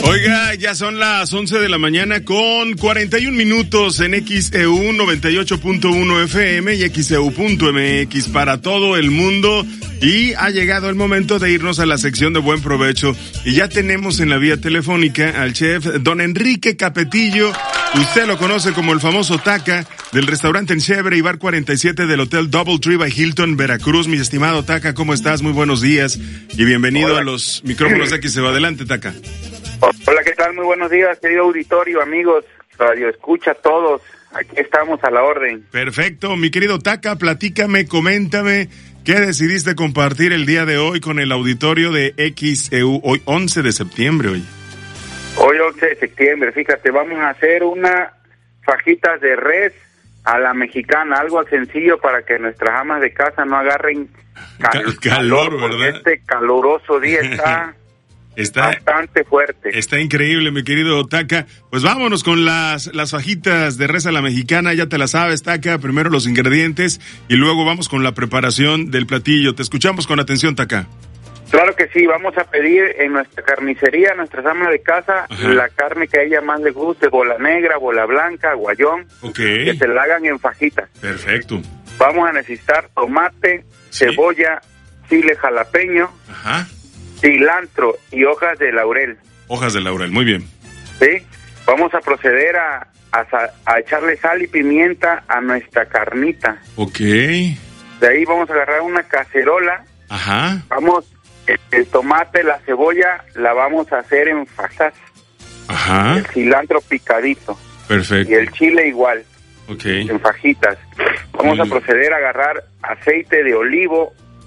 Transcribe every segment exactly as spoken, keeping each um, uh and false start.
Oiga, ya son las once de la mañana con cuarenta y un minutos en X E U noventa y ocho punto uno F M y X E U punto M X para todo el mundo. Y ha llegado el momento de irnos a la sección de Buen Provecho. Y ya tenemos en la vía telefónica al chef don Enrique Capetillo. Usted lo conoce como el famoso Taca, del restaurante Enchebre y Bar cuarenta y siete del Hotel Double Tree by Hilton, Veracruz. Mi estimado Taca, ¿cómo estás? Muy buenos días y bienvenido Hola. A los micrófonos de X E U. Adelante, Taca. Hola, ¿qué tal? Muy buenos días, querido auditorio, amigos, radio escucha todos. Aquí estamos a la orden. Perfecto, mi querido Taca, platícame, coméntame, ¿qué decidiste compartir el día de hoy con el auditorio de X E U? Hoy once de septiembre, hoy. Hoy once de septiembre, fíjate, vamos a hacer una fajitas de res a la mexicana, algo sencillo para que nuestras amas de casa no agarren cal- Cal- calor, ¿verdad? Este caluroso día está... Está bastante fuerte. Está increíble, mi querido Taca. Pues vámonos con las, las fajitas de res a la mexicana. Ya te la sabes, Taca. Primero los ingredientes y luego vamos con la preparación del platillo. Te escuchamos con atención, Taca. Claro que sí. Vamos a pedir en nuestra carnicería, a nuestras amas de casa, Ajá. la carne que a ella más le guste, bola negra, bola blanca, guayón. Ok. Que se la hagan en fajitas. Perfecto. Vamos a necesitar tomate, ¿Sí? cebolla, chile jalapeño. Ajá. Cilantro y hojas de laurel. Hojas de laurel, muy bien. Sí, vamos a proceder a, a, a echarle sal y pimienta a nuestra carnita. Ok. De ahí vamos a agarrar una cacerola. Ajá. Vamos, el, el tomate, la cebolla, la vamos a hacer en fajas. Ajá. El cilantro picadito. Perfecto. Y el chile igual. Ok. En fajitas. Vamos muy a proceder a agarrar aceite de olivo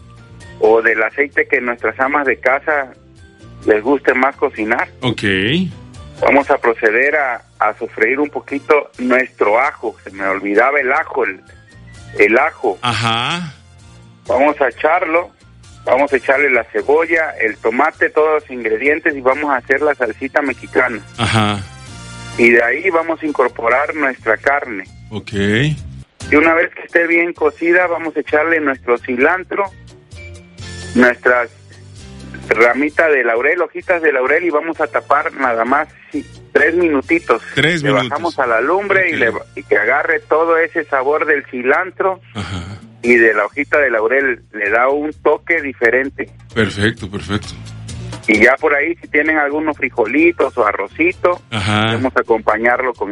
o del aceite que nuestras amas de casa les guste más cocinar. Ok. Vamos a proceder a, a sofreír un poquito nuestro ajo. Se me olvidaba el ajo, el, el ajo. Ajá. Vamos a echarlo, vamos a echarle la cebolla, el tomate, todos los ingredientes y vamos a hacer la salsita mexicana. Ajá. Y de ahí vamos a incorporar nuestra carne. Ok. Y una vez que esté bien cocida, vamos a echarle nuestro cilantro, nuestras ramitas de laurel, hojitas de laurel y vamos a tapar nada más sí, tres minutitos. Tres le minutos. Bajamos a la lumbre okay. y, le, y que agarre todo ese sabor del cilantro. Ajá. Y de la hojita de laurel, le da un toque diferente. Perfecto, perfecto. Y ya por ahí si tienen algunos frijolitos o arrocito, Ajá. podemos acompañarlo con